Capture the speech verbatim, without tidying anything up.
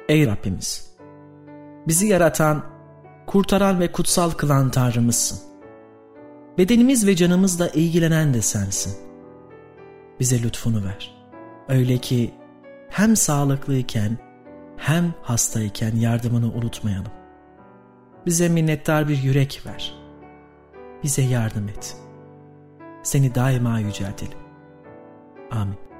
Ey Rabbimiz, bizi yaratan, kurtaran ve kutsal kılan Tanrımızsın. Bedenimiz ve canımızla ilgilenen de sensin. Bize lütfunu ver. Öyle ki hem sağlıklıyken hem hastayken yardımını unutmayalım. Bize minnettar bir yürek ver. Bize yardım et. Seni daima yüceltelim. Amin.